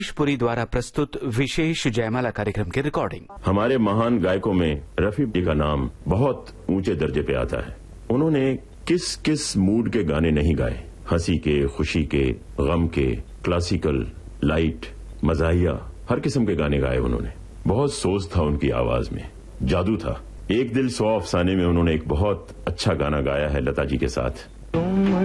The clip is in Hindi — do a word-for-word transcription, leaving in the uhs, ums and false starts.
पुरी द्वारा प्रस्तुत विशेष जयमाला कार्यक्रम की रिकॉर्डिंग। हमारे महान गायकों में रफी जी का नाम बहुत ऊंचे दर्जे पे आता है। उन्होंने किस किस मूड के गाने नहीं गाए, हंसी के, खुशी के, गम के, क्लासिकल, लाइट, मजाहिया, हर किस्म के गाने गाए उन्होंने। बहुत सोच था उनकी आवाज में, जादू था। एक दिल सौ अफसाने में उन्होंने एक बहुत अच्छा गाना गाया है लता जी के साथ।